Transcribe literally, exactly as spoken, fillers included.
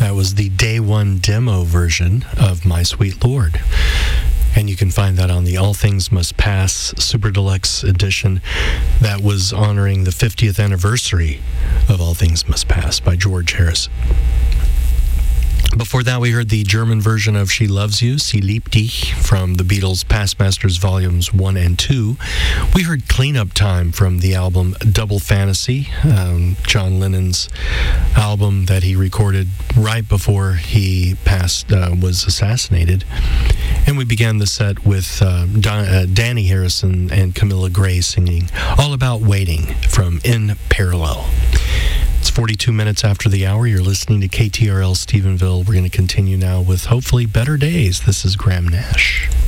That was the day one demo version of My Sweet Lord. And you can find that on the All Things Must Pass Super Deluxe edition that was honoring the fiftieth anniversary of All Things Must Pass by George Harrison. Before that, we heard the German version of She Loves You, Sie liebt dich, from the Beatles' Past Masters Volumes one and two. We heard Cleanup Time from the album Double Fantasy, um, John Lennon's album that he recorded right before he passed, uh, was assassinated. And we began the set with uh, Don, uh, Danny Harrison and Camilla Gray singing All About Waiting from In Parallel. It's forty-two minutes after the hour. You're listening to K T R L Stephenville. We're going to continue now with hopefully better days. This is Graham Nash.